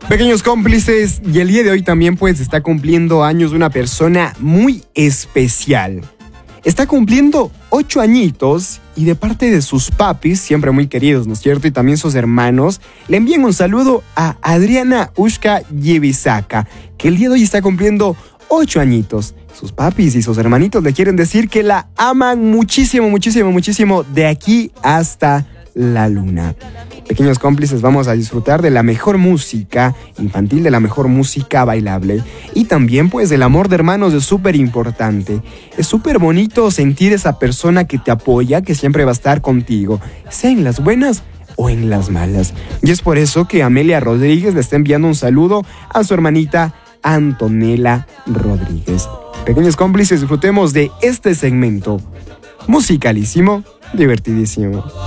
Pequeños cómplices, y el día de hoy también pues está cumpliendo años una persona muy especial. Está cumpliendo 8 añitos y de parte de sus papis, siempre muy queridos, ¿no es cierto? Y también sus hermanos, le envían un saludo a Adriana Ushka Yebisaka, que el día de hoy está cumpliendo 8 añitos. Sus papis y sus hermanitos le quieren decir que la aman muchísimo, muchísimo, muchísimo de aquí hasta la luna. Pequeños cómplices, vamos a disfrutar de la mejor música infantil, de la mejor música bailable y también pues del amor de hermanos es súper importante. Es súper bonito sentir esa persona que te apoya, que siempre va a estar contigo, sea en las buenas o en las malas. Y es por eso que Amelia Rodríguez le está enviando un saludo a su hermanita Antonella Rodríguez. Pequeños cómplices, disfrutemos de este segmento musicalísimo, divertidísimo.